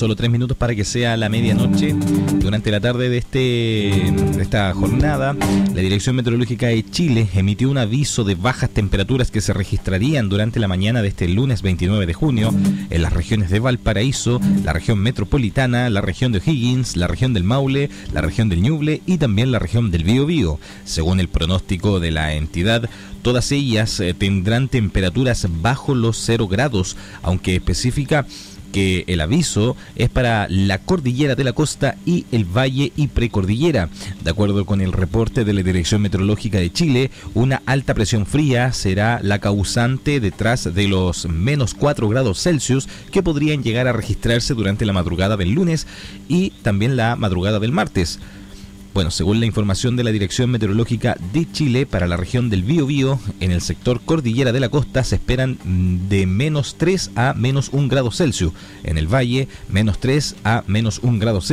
solo 3 minutos para que sea la medianoche. Durante la tarde de esta jornada, la Dirección Meteorológica de Chile emitió un aviso de bajas temperaturas que se registrarían durante la mañana de este lunes 29 de junio en las regiones de Valparaíso, la región metropolitana, la región de O'Higgins, la región del Maule, la región del Ñuble y también la región del Biobío. Según el pronóstico de la entidad, todas ellas tendrán temperaturas bajo los 0 grados, aunque especifica que el aviso es para la cordillera de la costa y el valle y precordillera. De acuerdo con el reporte de la Dirección Meteorológica de Chile, una alta presión fría será la causante detrás de los menos 4 grados Celsius que podrían llegar a registrarse durante la madrugada del lunes y también la madrugada del martes. Bueno, según la información de la Dirección Meteorológica de Chile, para la región del Biobío, en el sector cordillera de la costa se esperan de menos 3 a menos 1 grado Celsius. En el valle, menos 3 a menos 1 grado Celsius.